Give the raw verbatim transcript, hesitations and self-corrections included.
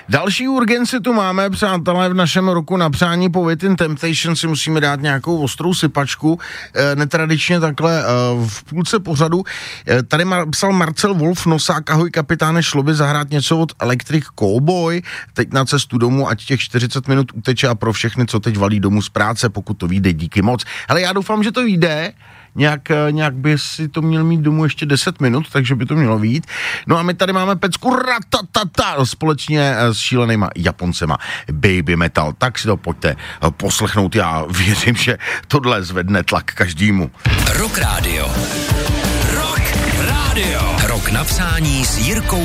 Další urgenci tu máme, přátelé, v našem roku na přání po Within Temptation si musíme dát nějakou ostrou sypačku, e, netradičně takhle e, v půlce pořadu. E, tady mar- psal Marcel Wolf, Nosák, ahoj kapitáne, šlo by zahrát něco od Electric Cowboy, teď na cestu domů, ať těch čtyřicet minut uteče a pro všechny, co teď valí domů z práce, pokud to vyjde, díky moc. Ale já doufám, že to vyjde. Nějak, nějak by si to měl mít domů ještě deset minut, takže by to mělo vyjít. No a my tady máme pecku ratatata společně s šílenýma Japoncema Baby Metal. Tak si to pojďte poslechnout, já věřím, že tohle zvedne tlak každému. Rock Radio. Rock Radio. Rok na přání s Jirkou